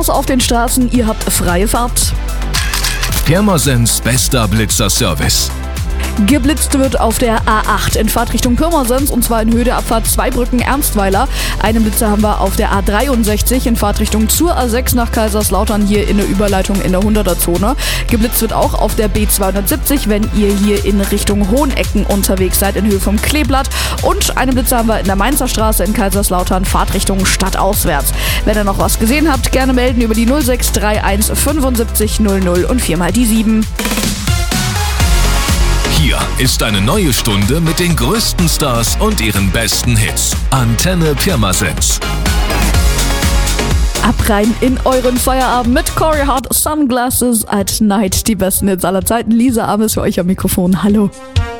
Auf den Straßen, ihr habt freie Fahrt. Pirmasens bester Blitzerservice. Geblitzt wird auf der A8 in Fahrtrichtung Pirmasens und zwar in Höhe der Abfahrt Zweibrücken-Ernstweiler. Einen Blitzer haben wir auf der A63 in Fahrtrichtung zur A6 nach Kaiserslautern hier in der Überleitung in der 100er-Zone. Geblitzt wird auch auf der B270, wenn ihr hier in Richtung Hohenecken unterwegs seid in Höhe vom Kleeblatt. Und einen Blitzer haben wir in der Mainzer Straße in Kaiserslautern, Fahrtrichtung stadtauswärts. Wenn ihr noch was gesehen habt, gerne melden über die 0631 75 00 und 4 mal die 7. Hier ist eine neue Stunde mit den größten Stars und ihren besten Hits. Antenne Pirmasens. Ab rein in euren Feierabend mit Corey Hart, Sunglasses at Night. Die besten Hits aller Zeiten. Lisa Ames für euch am Mikrofon. Hallo.